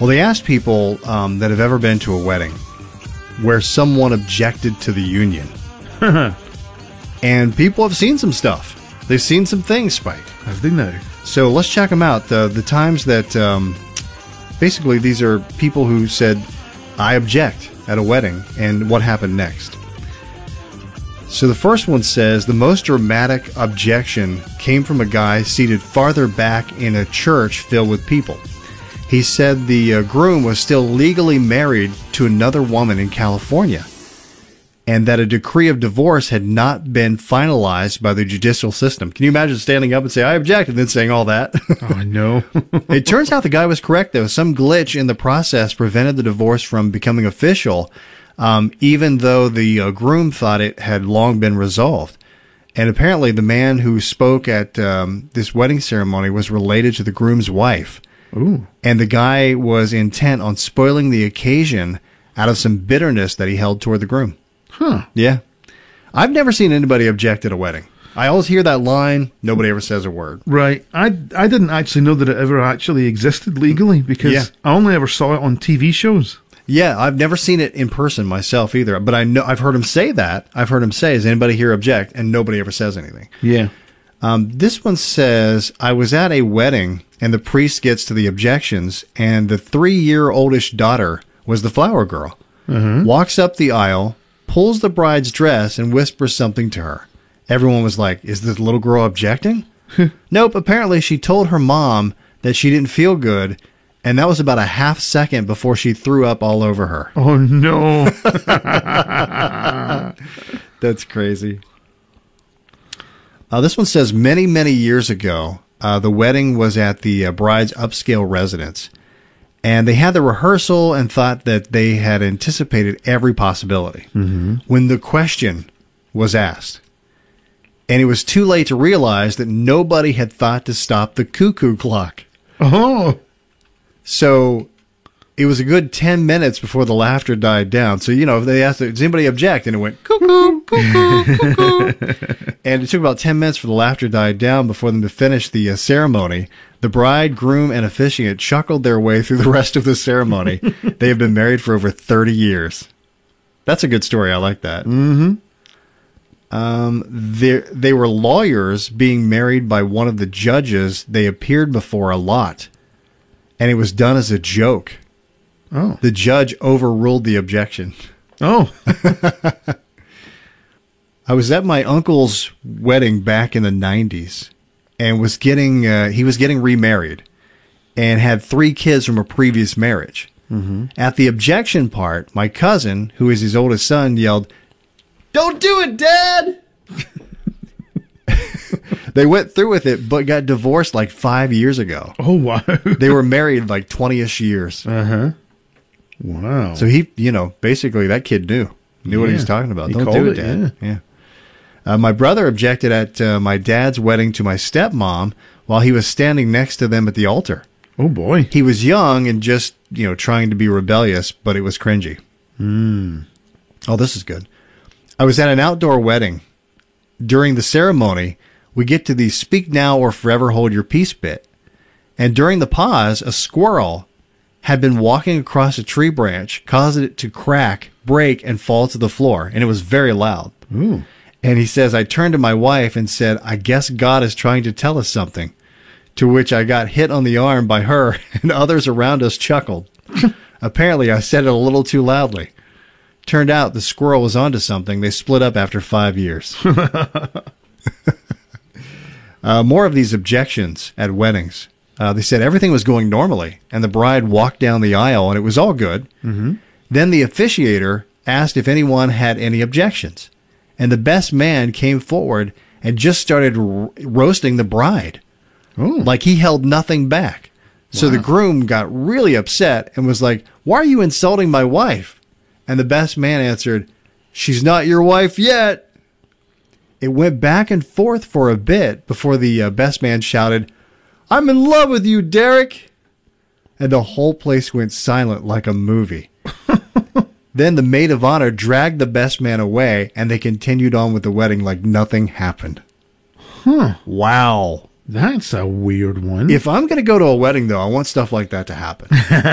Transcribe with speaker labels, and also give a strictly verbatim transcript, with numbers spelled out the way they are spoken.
Speaker 1: Well, they asked people um, that have ever been to a wedding where someone objected to the union. And people have seen some stuff. They've seen some things, Spike.
Speaker 2: Have they now?
Speaker 1: So let's check them out. The, the times that, um, basically, these are people who said, I object at a wedding, and what happened next. So the first one says, the most dramatic objection came from a guy seated farther back in a church filled with people. He said the uh, groom was still legally married to another woman in California, and that a decree of divorce had not been finalized by the judicial system. Can you imagine standing up and say, I object, and then saying all that?
Speaker 2: Oh, I know.
Speaker 1: It turns out the guy was correct, though. Some glitch in the process prevented the divorce from becoming official, um, even though the uh, groom thought it had long been resolved. And apparently the man who spoke at um, this wedding ceremony was related to the groom's wife.
Speaker 2: Ooh.
Speaker 1: And the guy was intent on spoiling the occasion out of some bitterness that he held toward the groom.
Speaker 2: Huh.
Speaker 1: Yeah. I've never seen anybody object at a wedding. I always hear that line. Nobody ever says a word.
Speaker 2: Right. I, I didn't actually know that it ever actually existed legally because
Speaker 1: Yeah.
Speaker 2: I only ever saw it on T V shows.
Speaker 1: Yeah, I've never seen it in person myself either, but I know I've heard him say that. I've heard him say, "Does anybody here object?" And nobody ever says anything.
Speaker 2: Yeah.
Speaker 1: Um, this one says, I was at a wedding, and the priest gets to the objections, and the three-year-oldish daughter was the flower girl.
Speaker 2: Mm-hmm.
Speaker 1: Walks up the aisle, pulls the bride's dress, and whispers something to her. Everyone was like, is this little girl objecting? Nope, apparently she told her mom that she didn't feel good, and that was about a half second before she threw up all over her.
Speaker 2: Oh, no.
Speaker 1: That's crazy. Uh, this one says, many, many years ago, uh, the wedding was at the uh, bride's upscale residence. And they had the rehearsal and thought that they had anticipated every possibility.
Speaker 2: Mm-hmm.
Speaker 1: When the question was asked, and it was too late to realize that nobody had thought to stop the cuckoo clock.
Speaker 2: Oh.
Speaker 1: So it was a good ten minutes before the laughter died down. So, you know, if they asked, does anybody object? And it went, cuckoo, cuckoo, cuckoo. And it took about ten minutes for the laughter died down before them to finish the uh, ceremony. The bride, groom, and officiant chuckled their way through the rest of the ceremony. They have been married for over thirty years. That's a good story. I like that.
Speaker 2: Mm-hmm.
Speaker 1: Um, they, they were lawyers being married by one of the judges they appeared before a lot. And it was done as a joke.
Speaker 2: Oh.
Speaker 1: The judge overruled the objection.
Speaker 2: Oh.
Speaker 1: I was at my uncle's wedding back in the nineties and was getting, uh, he was getting remarried and had three kids from a previous marriage.
Speaker 2: Mm-hmm.
Speaker 1: At the objection part, my cousin, who is his oldest son, yelled, "Don't do it, Dad!" They went through with it, but got divorced like five years ago.
Speaker 2: Oh, wow.
Speaker 1: They were married like twenty-ish years.
Speaker 2: Uh-huh. Wow.
Speaker 1: So he, you know, basically that kid knew. Knew what he
Speaker 2: Yeah.
Speaker 1: was talking about.
Speaker 2: He
Speaker 1: Don't
Speaker 2: called
Speaker 1: do
Speaker 2: it,
Speaker 1: it, Dad. Yeah. Uh, my brother objected at uh, my dad's wedding to my stepmom while he was standing next to them at the altar.
Speaker 2: Oh, boy.
Speaker 1: He was young and just, you know, trying to be rebellious, but it was cringy.
Speaker 2: Mm.
Speaker 1: Oh, this is good. I was at an outdoor wedding. During the ceremony, we get to the speak now or forever hold your peace bit. And during the pause, a squirrel had been walking across a tree branch, caused it to crack, break, and fall to the floor. And it was very loud.
Speaker 2: Ooh.
Speaker 1: And he says, I turned to my wife and said, I guess God is trying to tell us something. To which I got hit on the arm by her, and others around us chuckled. Apparently, I said it a little too loudly. Turned out the squirrel was onto something. They split up after five years. uh, more of these objections at weddings. Uh, they said everything was going normally, and the bride walked down the aisle, and it was all good.
Speaker 2: Mm-hmm.
Speaker 1: Then the officiator asked if anyone had any objections, and the best man came forward and just started ro- roasting the bride.
Speaker 2: Oh.
Speaker 1: Like he held nothing back. So
Speaker 2: Wow.
Speaker 1: the groom got really upset and was like, why are you insulting my wife? And the best man answered, she's not your wife yet. It went back and forth for a bit before the uh, best man shouted, I'm in love with you, Derek. And the whole place went silent like a movie. Then the maid of honor dragged the best man away, and they continued on with the wedding like nothing happened.
Speaker 2: Huh.
Speaker 1: Wow.
Speaker 2: That's a weird one.
Speaker 1: If I'm going to go to a wedding, though, I want stuff like that to happen.